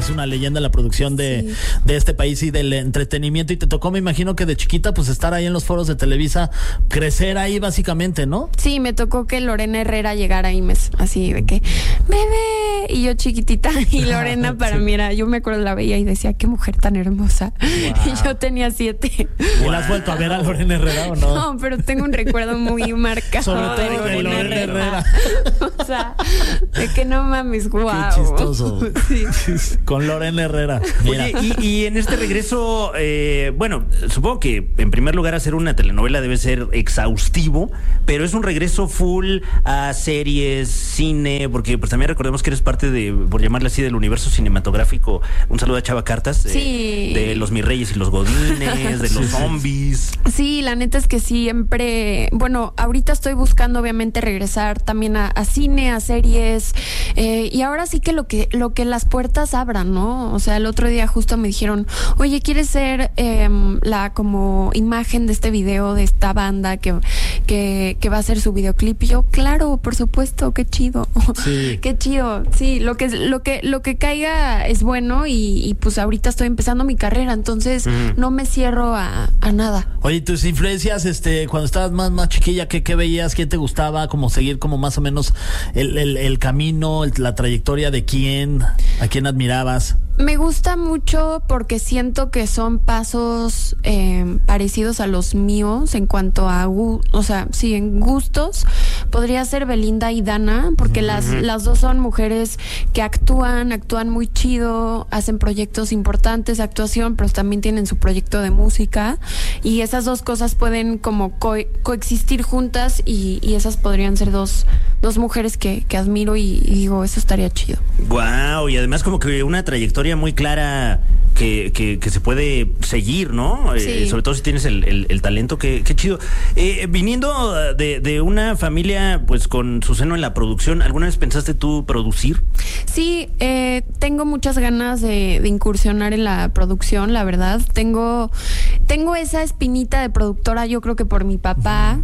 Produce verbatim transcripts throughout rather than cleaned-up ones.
es una leyenda en la producción de, sí. de este país y del entretenimiento. Y te tocó, me imagino que de chiquita, pues estar ahí en los foros de Televisa, crecer ahí básicamente, ¿no? Sí, me tocó que Lorena Herrera llegara y me, así de que, bebé, y yo chiquitita, y Lorena para sí. mí era, yo me acuerdo la veía y decía, qué mujer tan hermosa. Wow. Y yo tenía siete. ¿Y wow. la has vuelto a ver a Lorena Herrera o no? No, pero tengo un recuerdo muy marcado. Sobre todo de Lorena, de Lorena Herrera. Herrera. O sea, de que no mames, guau. Qué chistoso. Sí. Con Lorena Herrera. Mira. Oye, y, y en este regreso, eh, bueno, supongo que en primer lugar hacer una telenovela debe ser exhaustivo, pero es un regreso full a series, cine, porque pues también recordemos que eres parte de, por llamarle así, del universo cinematográfico. Un saludo a Chava Cartas, eh, sí. de Los Mis Reyes y los Godines, de los sí, zombies. Sí, la neta es que siempre, bueno, ahorita estoy buscando obviamente regresar también a, a cine, a series, eh, y ahora sí que lo que lo que las puertas abran, ¿no? O sea, el otro día justo me dijeron, oye, ¿quieres ser eh, la como imagen de este video de esta banda que, que, que va a hacer su videoclip? Y yo, claro, por supuesto, qué chido. Sí. Qué chido. Sí, lo que lo que lo que caiga es bueno y, y pues ahorita estoy empezando mi carrera, entonces mm. no me cierro a, a nada. Oye, tus influencias, este, cuando estabas más, más chiquilla, ¿qué, qué veías? ¿Quién te gustaba? Como seguir como más o menos el, el, el camino, el, la trayectoria de quién, a quién admirabas. Me gusta mucho porque siento que son pasos eh, parecidos a los míos en cuanto a, o sea, sí, en gustos. Podría ser Belinda y Dana, porque uh-huh. las, las dos son mujeres que actúan, actúan muy chido, hacen proyectos importantes de actuación, pero también tienen su proyecto de música. Y esas dos cosas pueden como co- coexistir juntas y, y esas podrían ser dos, dos mujeres que, que admiro y, y digo, eso estaría chido. Wow, y además como que una trayectoria muy clara que, que, que se puede seguir, ¿no? Sí. Eh, sobre todo si tienes el, el, el talento, que, que chido. Eh, viniendo de, de una familia pues con su seno en la producción, ¿alguna vez pensaste tú producir? Sí, eh, tengo muchas ganas de, de incursionar en la producción, la verdad. Tengo, tengo esa espinita de productora, yo creo que por mi papá.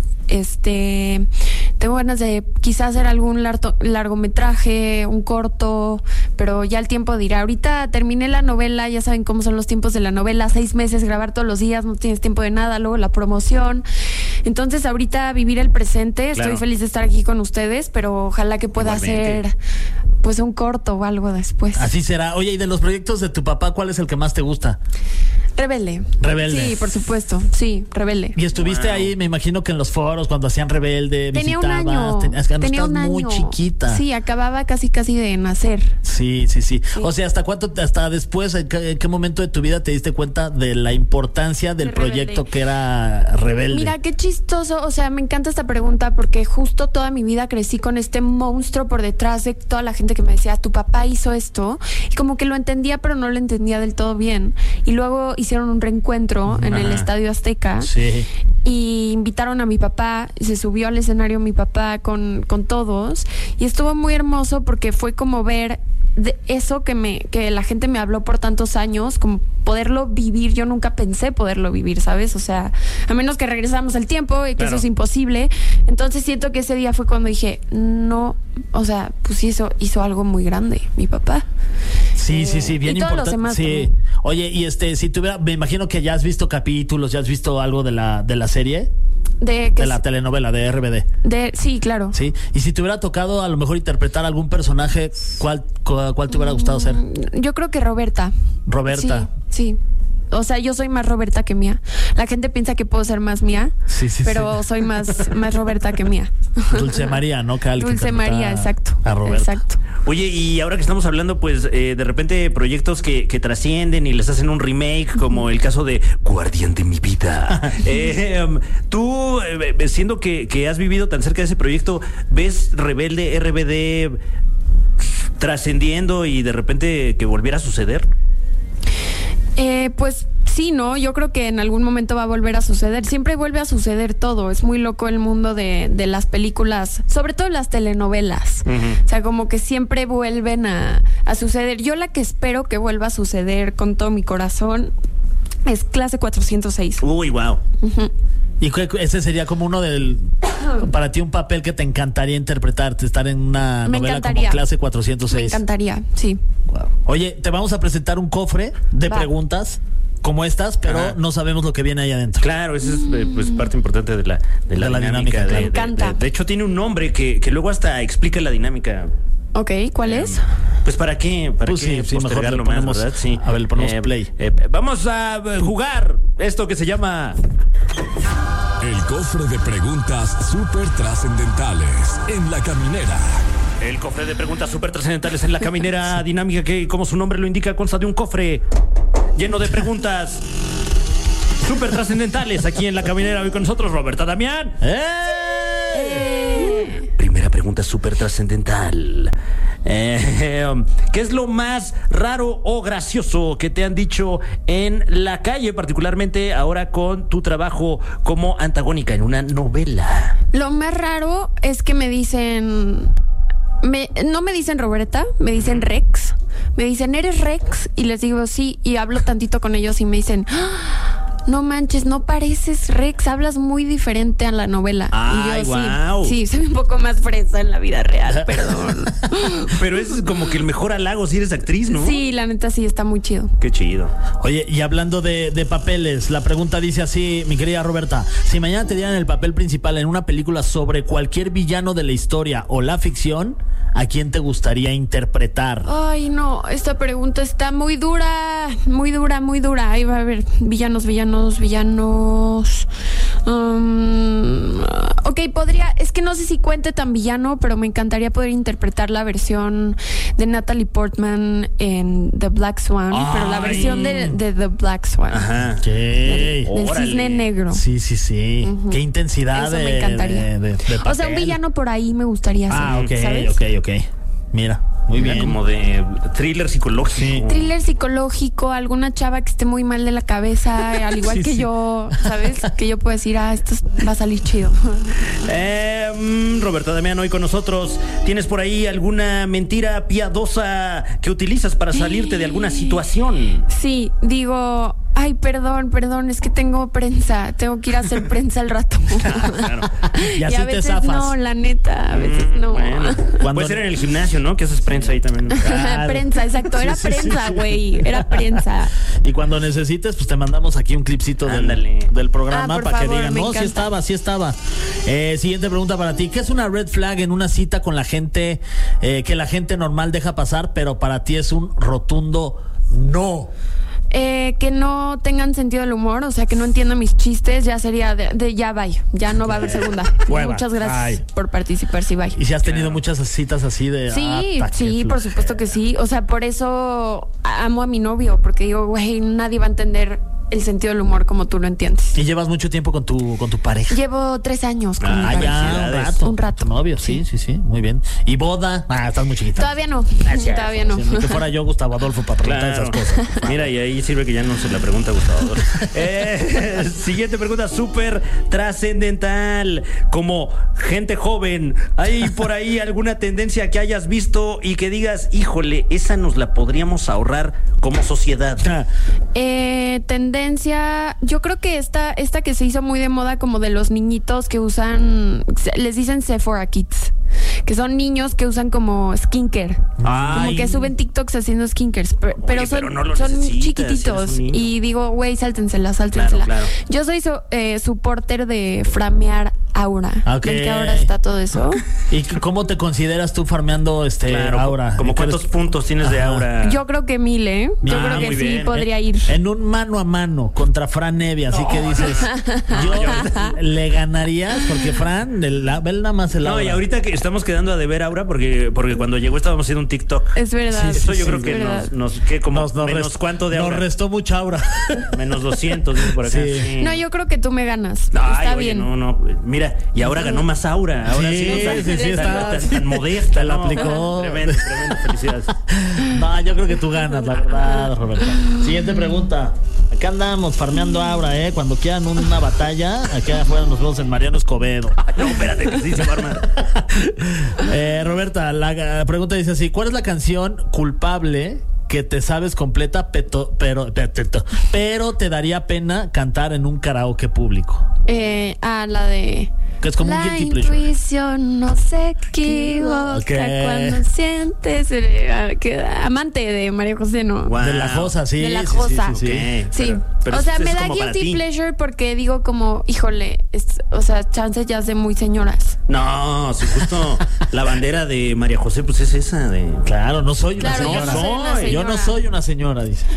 Este, tengo ganas de quizás hacer algún larto, largometraje, un corto, pero ya el tiempo dirá. Ahorita terminé la novela, ya saben cómo son los tiempos de la novela, seis meses, grabar todos los días, no tienes tiempo de nada, luego la promoción. Entonces ahorita vivir el presente, claro. Estoy feliz de estar aquí con ustedes, pero ojalá que pueda Igualmente. hacer pues un corto o algo después. Así será. Oye, y de los proyectos de tu papá, ¿cuál es el que más te gusta? Rebelde. Rebelde. Sí, por supuesto. Sí, Rebelde. Y estuviste wow. ahí, me imagino que en los foros cuando hacían Rebelde, tenía visitabas. Un año. Tenías que tenía estabas un año. muy chiquita. Sí, acababa casi casi de nacer. Sí, sí, sí, sí. O sea, ¿hasta cuánto, hasta después, en qué, en qué momento de tu vida te diste cuenta de la importancia del proyecto que era Rebelde? Mira, qué chistoso. O sea, me encanta esta pregunta porque justo toda mi vida crecí con este monstruo por detrás de toda la gente que me decía, tu papá hizo esto. Y como que lo entendía, pero no lo entendía del todo bien. Y luego hicieron un reencuentro en Ajá. el Estadio Azteca. Sí. Y invitaron a mi papá, se subió al escenario mi papá con, con todos y estuvo muy hermoso porque fue como ver de eso que me que la gente me habló por tantos años, como poderlo vivir. Yo nunca pensé poderlo vivir, ¿sabes? O sea, a menos que regresamos al tiempo y que claro. eso es imposible. Entonces siento que ese día fue cuando dije, no, o sea, pues hizo, hizo algo muy grande, mi papá. Sí, eh, sí, sí, bien importante. Sí. También. Oye, y este, si tuviera, me imagino que ya has visto capítulos, ya has visto algo de la, de la serie. De, de la telenovela de R B D. De, sí, claro. Sí. Y si te hubiera tocado a lo mejor interpretar algún personaje, ¿cuál, cuál, cuál te hubiera gustado ser? Yo creo que Roberta. Roberta. Sí, sí. O sea, yo soy más Roberta que Mía. La gente piensa que puedo ser más Mía, sí, sí, pero sí. soy más, más Roberta que Mía. Dulce María, ¿no? Que Dulce María, exacto. A Roberta. Exacto. Oye, y ahora que estamos hablando, pues, eh, de repente proyectos que, que trascienden y les hacen un remake, como el caso de Guardián de mi vida. eh, um, tú, eh, siendo que, que has vivido tan cerca de ese proyecto, ¿ves Rebelde, R B D trascendiendo y de repente que volviera a suceder? Eh, pues sí, ¿no? Yo creo que en algún momento va a volver a suceder. Siempre vuelve a suceder todo. Es muy loco el mundo de, de las películas, sobre todo las telenovelas. Uh-huh. O sea, como que siempre vuelven a, a suceder. Yo la que espero que vuelva a suceder con todo mi corazón es Clase cuatrocientos seis. Uy, wow. Uh-huh. Y ese sería como uno del, para ti un papel que te encantaría interpretarte, estar en una Me novela encantaría. como Clase cuatrocientos seis. Me encantaría, sí. Wow. Oye, te vamos a presentar un cofre de Va. preguntas como estas, pero Ajá. no sabemos lo que viene ahí adentro. Claro, esa es eh, pues parte importante de la, de la, De la dinámica. dinámica, de, claro. de- Me encanta. de- de hecho, tiene un nombre que, que luego hasta explica la dinámica. Ok, ¿cuál es? Pues para qué, para Pues qué sí, sí, mejor postergarlo le más, ponemos- ¿verdad? Sí. a ver, le ponemos play. eh, vamos a eh, jugar esto que se llama El cofre de preguntas súper trascendentales en la caminera. el cofre de preguntas súper trascendentales en la caminera dinámica que, como su nombre lo indica, consta de un cofre lleno de preguntas súper trascendentales. Aquí en la caminera hoy con nosotros Roberta Damián. ¡Eh! Primera pregunta súper trascendental. Eh, ¿Qué es lo más raro o gracioso que te han dicho en la calle, particularmente ahora con tu trabajo como antagónica en una novela? Lo más raro es que me dicen... Me, no me dicen Roberta, me dicen Rex. Me dicen, ¿eres Rex? Y les digo, sí. Y hablo tantito con ellos y me dicen... ¡Ah! No manches, no pareces Rex, hablas muy diferente a la novela. Ay, y yo, guau. sí, sí, soy un poco más fresa en la vida real, perdón. Pero es como que el mejor halago si eres actriz, ¿no? Sí, la neta sí, está muy chido. Qué chido. Oye, y hablando de, de papeles, la pregunta dice así, mi querida Roberta: si mañana te dieran el papel principal en una película sobre cualquier villano de la historia o la ficción, ¿a quién te gustaría interpretar? Ay, no, esta pregunta está muy dura, muy dura, muy dura. Ahí va a haber villanos, villanos, villanos. Um, ok, podría, es que no sé si cuente tan villano, pero me encantaría poder interpretar la versión de Natalie Portman en The Black Swan, pero la Ay. versión de, de The Black Swan. Ajá. ¿Qué? Del Órale. cisne negro. Sí, sí, sí. Ujú. Qué intensidad Eso de, me encantaría. de- de- de O sea, un papel. villano por ahí me gustaría ser, Ah, ok, ¿sabes? ok, ok. Mira, muy Mira, bien. como de thriller psicológico. Sí. Thriller psicológico, alguna chava que esté muy mal de la cabeza, al igual Sí, que sí. yo, ¿sabes? Que yo puedo decir, ah, esto va a salir chido. Eh, mm, Roberta Damián, hoy con nosotros. ¿Tienes por ahí alguna mentira piadosa que utilizas para salirte de alguna situación? Sí, digo, ay, perdón, perdón, es que tengo prensa, tengo que ir a hacer prensa al rato. Claro. Y así a te veces zafas. no, la neta, a veces Mm, no. Bueno, Cuando- puede ser en el gimnasio, ¿no? Que haces prensa ahí también. Claro. Prensa, exacto, era Sí, sí, sí, prensa, sí. güey, era prensa. Y cuando necesites, pues te mandamos aquí un clipcito del, Ándale. del programa Ah, por para que favor, digan, me no, sí encanta. estaba, sí estaba. Eh, siguiente pregunta para ti. ¿Qué es una red flag en una cita con la gente eh, que la gente normal deja pasar, pero para ti es un rotundo no? Eh, que no tengan sentido del humor, o sea, que no entiendan mis chistes, ya sería de, de ya bye, ya no va a haber segunda. Hueva. Muchas gracias Ay. por participar, sí, bye. Y si has tenido Claro. muchas citas así de... Sí, ah, ta, qué sí, por flojera. supuesto que sí. O sea, por eso amo a mi novio, porque digo, güey, nadie va a entender el sentido del humor como tú lo entiendes. Y llevas mucho tiempo con tu, con tu pareja. Llevo tres años con mi Ah, pareja. ya, un felicidades. rato. Un rato. Tu novio, sí, sí, sí, muy bien. ¿Y boda? Ah, estás muy chiquita. Todavía no, Gracias. todavía no. Sí, ni que fuera yo, Gustavo Adolfo, para preguntar Claro. esas cosas. Mira, y ahí sirve que ya no se la pregunta a Gustavo. Eh, siguiente pregunta súper trascendental. Como gente joven, ¿hay por ahí alguna tendencia que hayas visto y que digas, híjole, esa nos la podríamos ahorrar como sociedad? Ah, Eh, tendencia, yo creo que esta, esta que se hizo muy de moda como de los niñitos que usan, se- les dicen Sephora Kids, que son niños que usan como skincare. Ay. Como que suben TikToks haciendo skincares, pero, pero son, pero no lo son necesitas, chiquititos. eres un niño. Y digo, güey, sáltensela, sáltensela. Claro, claro. Yo soy su, eh, supporter de framear aura. Ok. ¿Ven que ahora está todo eso? ¿Y c- cómo te consideras tú farmeando este Claro, aura? como ¿Qué cuántos eres? puntos tienes de Ajá. aura. Yo creo que mil, ¿eh? Yo Ah, creo que muy sí bien. podría ir. En un mano a mano contra Fran Evia, así que dices, yo le ganarías porque Fran, el- la- él nada más el No, aura. y ahorita que estamos quedando a deber aura porque, porque cuando llegó estábamos haciendo un TikTok. Es verdad. Eso yo sí, creo es que verdad. nos, nos ¿qué, como Nos- nos menos rest- cuánto de Nos aura. restó mucha aura. Menos doscientos, dice por acá. Sí. Sí. No, yo creo que tú me ganas. Ay, Está oye, bien. no, no, mira, y ahora ganó más aura. Ahora sí, Sí, no tan, sí, sí, tan- está- tan- tan modesta. Te la ¿no? aplicó. Tremendo, tremendo, felicidades. No, yo creo que tú ganas, la verdad, Roberto. Siguiente pregunta. Acá andamos farmeando aura, ¿eh? Cuando quieran una batalla, aquí afuera nos vemos en Mariano Escobedo. No, espérate, que sí se va a armar. Eh, Roberta, la, la pregunta dice así: ¿cuál es la canción culpable que te sabes completa, peto- pero, peto- pero te daría pena cantar en un karaoke público? Eh, ah, la de Que es como la un guilty pleasure. intuición no se equivoca Ok. cuando sientes eh, que, amante de María José, ¿no? Wow. De la Josa, sí. De la sí, sí, Josa. sí, sí. Ok, Sí, pero- pero o sea, es- me es da como para guilty ti. pleasure porque digo como, híjole, es- o sea, chance ya es de muy señoras. No, si justo la bandera de María José, pues es esa de. Claro, no soy una Claro, yo señora. no soy una Yo no señora. soy una señora, dice.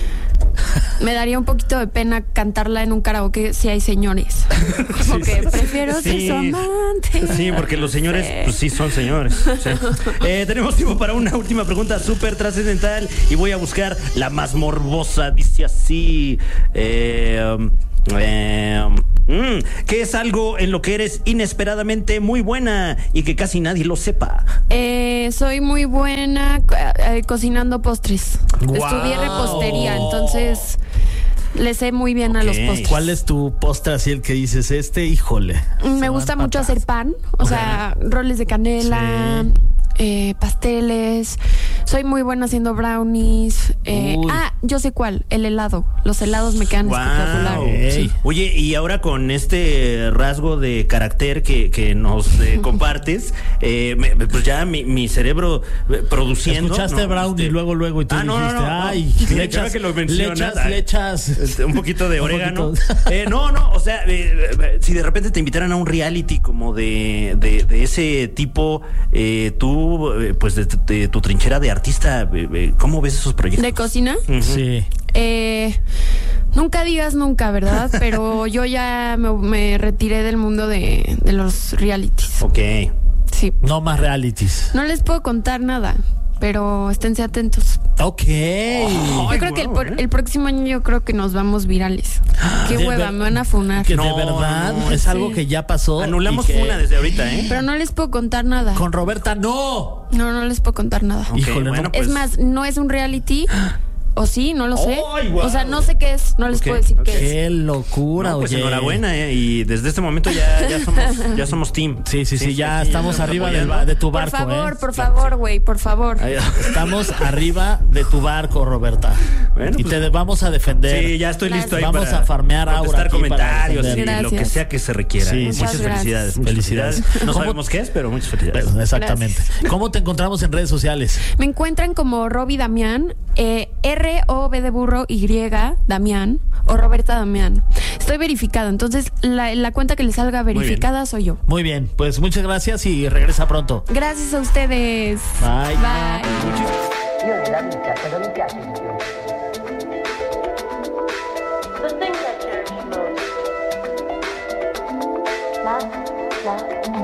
Me daría un poquito de pena cantarla en un karaoke si hay señores. Como Sí, que sí. prefiero ser Sí. su amante. Sí, porque los señores, Sí. pues sí, son señores. Sí. Eh, tenemos tiempo para una última pregunta súper trascendental y voy a buscar la más morbosa. Dice así. Eh, um, eh, mm, ¿qué es algo en lo que eres inesperadamente muy buena y que casi nadie lo sepa? Eh, soy muy buena eh, cocinando postres. Guau. Estudié repostería, entonces le sé muy bien a Ok. los postres. ¿Cuál es tu postre así el que dices este? Híjole. Me se gusta van mucho patas. hacer pan, o sea, roles de canela, Sí. eh, pasteles. Soy muy buena haciendo brownies. eh, Uy. ah, yo sé cuál, el helado. Los helados me quedan Guau. espectaculares. Sí. Oye, y ahora con este rasgo de carácter que, que nos eh, compartes, eh, me- pues ya mi, mi cerebro eh, produciendo. Escuchaste ¿no? brownie Este- luego, luego y tú Ah, no, no, dijiste, no, no. ay, Sí, le ahora echas, que lo le mencionas, echas, ay. le echas. Este, un poquito de Un orégano. poquito. Eh, no, no, o sea, eh, eh, si de repente te invitaran a un reality como de, de, de ese tipo, eh, tú, eh, pues de, de tu trinchera de artista, eh, eh, ¿cómo ves esos proyectos? ¿De cocina? Ujú. Sí. Eh, nunca digas nunca, ¿verdad? Pero yo ya me, me retiré del mundo de, de los realities. Ok. Sí. No más realities. No les puedo contar nada, pero esténse atentos. Ok. Ay, Yo creo que el, guau, por- ¿eh? el próximo año yo creo que nos vamos virales. Qué De hueva, ver- me van a funar. Que de No, verdad no, es sí. algo que ya pasó. Anulamos y que una desde ahorita, ¿eh? Pero no les puedo contar nada. Con Roberta, no. No, no les puedo contar nada. Ok, Híjole, bueno, no. pues- Es más, no es un reality. O sí, no lo sé. Ay, guau. O sea, no sé qué es. No les Ok, puedo decir ok. qué es. Qué locura, No, pues oye. enhorabuena, ¿eh? Y desde este momento ya, ya somos, ya somos team. Sí, sí, sí, ya sí, estamos estamos arriba del apoyando. ba- de tu Por barco, favor, ¿eh? por favor, güey, por favor. Ay, Estamos arriba de tu barco, Roberta. Bueno, y pues- te de- vamos a defender. Sí, ya estoy listo ahí Vamos para a farmear aura contestar aquí para comentarios y defender. lo que Gracias. sea que se requiera. Sí, ¿eh? muchas Muchas gracias. felicidades. Muchas Felicidades. felicidades. No ¿Cómo- sabemos qué es, pero muchas felicidades. Pues, exactamente. Gracias. ¿Cómo te encontramos en redes sociales? Me encuentran como Roby Damián, eh, R O B de burro Y Damián o Roberta Damián. Estoy verificada, entonces la, la cuenta que le salga verificada soy yo. Muy bien, pues muchas gracias y regresa pronto. Gracias a ustedes. Bye. Bye. Io nella vita, cosa mi piace di più? The thing that cherish most. Love, love,